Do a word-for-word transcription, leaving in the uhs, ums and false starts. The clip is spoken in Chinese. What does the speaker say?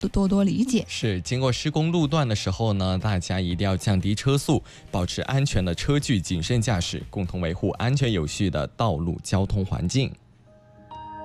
多多理解。 是，经过施工路段的时候呢，大家一定要降低车速，保持安全的车距，谨慎驾驶，共同维护安全有序的道路交通环境。